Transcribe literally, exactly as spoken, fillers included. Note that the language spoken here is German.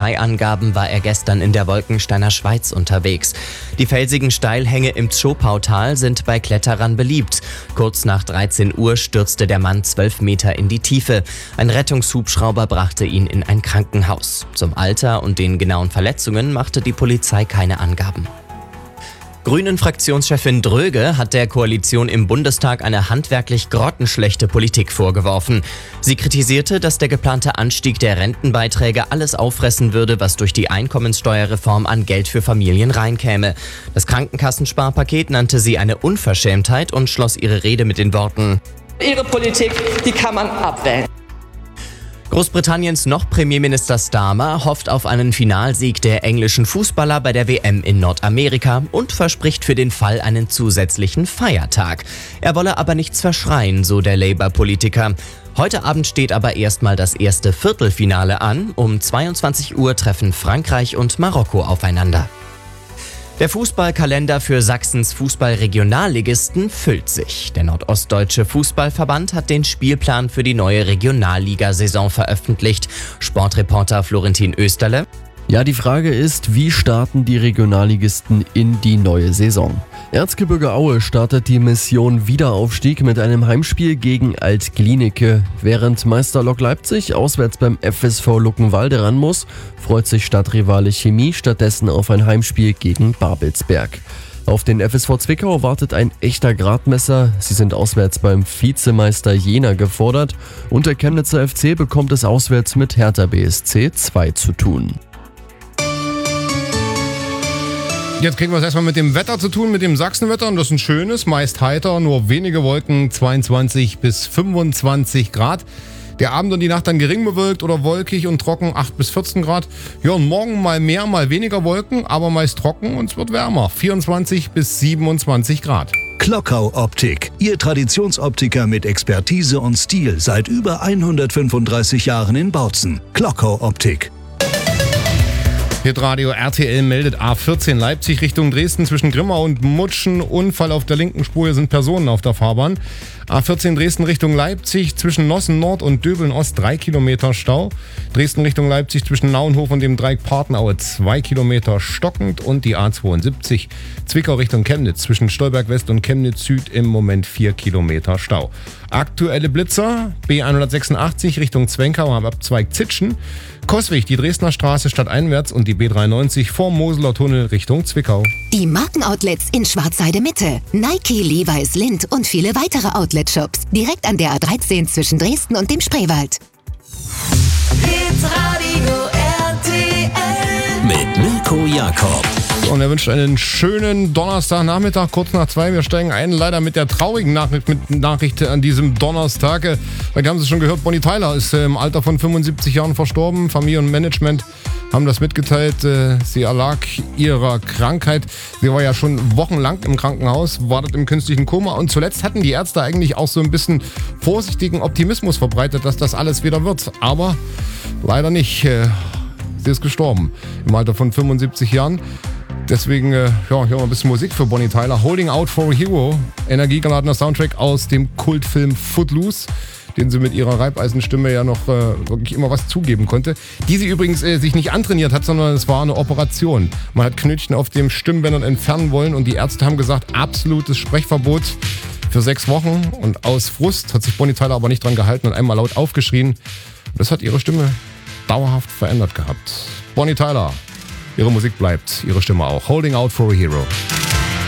Polizeiangaben war er gestern in der Wolkensteiner Schweiz unterwegs. Die felsigen Steilhänge im Zschopautal sind bei Kletterern beliebt. Kurz nach dreizehn Uhr stürzte der Mann zwölf Meter in die Tiefe. Ein Rettungshubschrauber brachte ihn in ein Krankenhaus. Zum Alter und den genauen Verletzungen machte die Polizei keine Angaben. Grünen-Fraktionschefin Dröge hat der Koalition im Bundestag eine handwerklich grottenschlechte Politik vorgeworfen. Sie kritisierte, dass der geplante Anstieg der Rentenbeiträge alles auffressen würde, was durch die Einkommenssteuerreform an Geld für Familien reinkäme. Das Krankenkassensparpaket nannte sie eine Unverschämtheit und schloss ihre Rede mit den Worten: Ihre Politik, die kann man abwählen. Großbritanniens noch Premierminister Starmer hofft auf einen Finalsieg der englischen Fußballer bei der W M in Nordamerika und verspricht für den Fall einen zusätzlichen Feiertag. Er wolle aber nichts verschreien, so der Labour-Politiker. Heute Abend steht aber erstmal das erste Viertelfinale an. Um zweiundzwanzig Uhr treffen Frankreich und Marokko aufeinander. Der Fußballkalender für Sachsens Fußball-Regionalligisten füllt sich. Der Nordostdeutsche Fußballverband hat den Spielplan für die neue Regionalligasaison veröffentlicht. Sportreporter Florentin Österle. Ja, die Frage ist, wie starten die Regionalligisten in die neue Saison? Erzgebirge Aue startet die Mission Wiederaufstieg mit einem Heimspiel gegen Alt-Glienicke. Während Meister Lok Leipzig auswärts beim F S V Luckenwalde ran muss, freut sich Stadtrivale Chemie stattdessen auf ein Heimspiel gegen Babelsberg. Auf den F S V Zwickau wartet ein echter Gradmesser. Sie sind auswärts beim Vizemeister Jena gefordert und der Chemnitzer F C bekommt es auswärts mit Hertha B S C zwei zu tun. Jetzt kriegen wir es erstmal mit dem Wetter zu tun, mit dem Sachsenwetter. Und das ist ein schönes, meist heiter, nur wenige Wolken, zweiundzwanzig bis fünfundzwanzig Grad. Der Abend und die Nacht dann gering bewölkt oder wolkig und trocken, acht bis vierzehn Grad. Ja, und morgen mal mehr, mal weniger Wolken, aber meist trocken und es wird wärmer, vierundzwanzig bis siebenundzwanzig Grad. Klockau Optik, Ihr Traditionsoptiker mit Expertise und Stil seit über hundertfünfunddreißig Jahren in Bautzen. Klockau Optik. Hitradio R T L meldet A vierzehn Leipzig Richtung Dresden zwischen Grimma und Mutschen. Unfall auf der linken Spur, hier sind Personen auf der Fahrbahn. A vierzehn Dresden Richtung Leipzig zwischen Nossen Nord und Döbeln Ost drei Kilometer Stau. Dresden Richtung Leipzig zwischen Nauenhof und dem Dreieck Partenaue zwei Kilometer stockend. Und die A zweiundsiebzig Zwickau Richtung Chemnitz zwischen Stolberg West und Chemnitz Süd im Moment vier Kilometer Stau. Aktuelle Blitzer B hundertsechsundachtzig Richtung Zwenkau am Abzweig Zitschen. Coswig, die Dresdner Straße stadteinwärts und die B dreiundneunzig vorm Moseler Tunnel Richtung Zwickau. Die Markenoutlets in Schwarzheide Mitte. Nike, Levi's, Lindt und viele weitere Outlet-Shops. Direkt an der A dreizehn zwischen Dresden und dem Spreewald. Hitradio R T L Mit Mirko Jakob. Und er wünscht einen schönen Donnerstagnachmittag, kurz nach zwei. Wir steigen ein, leider mit der traurigen Nachricht, mit Nachricht an diesem Donnerstag. Heute haben Sie es schon gehört, Bonnie Tyler ist im Alter von fünfundsiebzig Jahren verstorben. Familie und Management haben das mitgeteilt. Sie erlag ihrer Krankheit. Sie war ja schon wochenlang im Krankenhaus, wartet im künstlichen Koma. Und zuletzt hatten die Ärzte eigentlich auch so ein bisschen vorsichtigen Optimismus verbreitet, dass das alles wieder wird. Aber leider nicht. Sie ist gestorben im Alter von fünfundsiebzig Jahren. Deswegen äh, ja, hören wir ein bisschen Musik für Bonnie Tyler. Holding Out for a Hero, energiegeladener Soundtrack aus dem Kultfilm Footloose, den sie mit ihrer Reibeisenstimme ja noch äh, wirklich immer was zugeben konnte. Die sie übrigens äh, sich nicht antrainiert hat, sondern es war eine Operation. Man hat Knötchen auf dem Stimmbändern entfernen wollen und die Ärzte haben gesagt, absolutes Sprechverbot für sechs Wochen. Und aus Frust hat sich Bonnie Tyler aber nicht dran gehalten und einmal laut aufgeschrien. Das hat ihre Stimme dauerhaft verändert gehabt. Bonnie Tyler. Ihre Musik bleibt, ihre Stimme auch. Holding Out for a Hero.